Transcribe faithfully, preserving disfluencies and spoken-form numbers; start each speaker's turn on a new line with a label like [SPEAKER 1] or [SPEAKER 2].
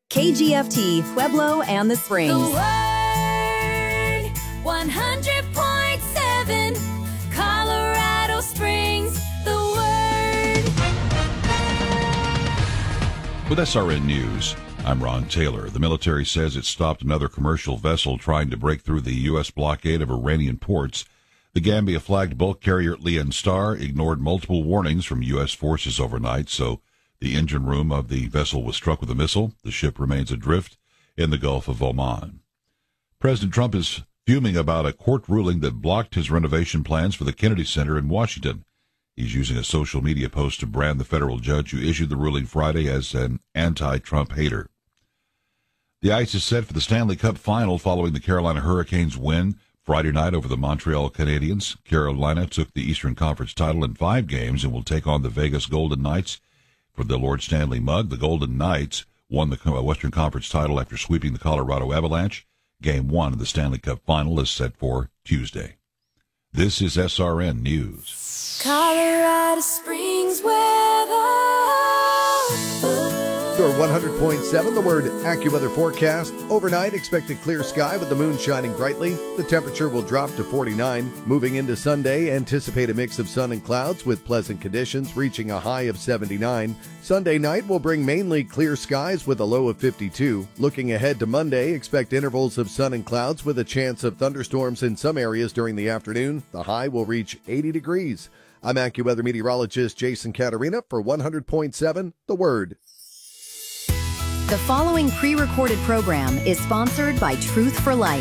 [SPEAKER 1] K G F T, Pueblo and the Springs.
[SPEAKER 2] The Word, one hundred point seven, Colorado Springs, The Word.
[SPEAKER 3] With S R N News, I'm Ron Taylor. The military says it stopped another commercial vessel trying to break through the U S blockade of Iranian ports. The Gambia-flagged bulk carrier Lian Star ignored multiple warnings from U S forces overnight, so the engine room of the vessel was struck with a missile. The ship remains adrift in the Gulf of Oman. President Trump is fuming about a court ruling that blocked his renovation plans for the Kennedy Center in Washington. He's using a social media post to brand the federal judge who issued the ruling Friday as an anti-Trump hater. The ice is set for the Stanley Cup final following the Carolina Hurricanes' win Friday night over the Montreal Canadiens. Carolina took the Eastern Conference title in five games and will take on the Vegas Golden Knights for the Lord Stanley Mug. The Golden Knights won the Western Conference title after sweeping the Colorado Avalanche. Game one of the Stanley Cup final is set for Tuesday. This is S R N News.
[SPEAKER 2] Colorado Springs weather.
[SPEAKER 4] Your one hundred point seven, the Word AccuWeather forecast. Overnight, expected clear sky with the moon shining brightly. The temperature will drop to forty-nine. Moving into Sunday, anticipate a mix of sun and clouds with pleasant conditions reaching a high of seventy-nine. Sunday night will bring mainly clear skies with a low of fifty-two. Looking ahead to Monday, expect intervals of sun and clouds with a chance of thunderstorms in some areas during the afternoon. The high will reach eighty degrees. I'm AccuWeather meteorologist Jason Caterina for one hundred point seven, The Word.
[SPEAKER 1] The following pre-recorded program is sponsored by Truth for Life.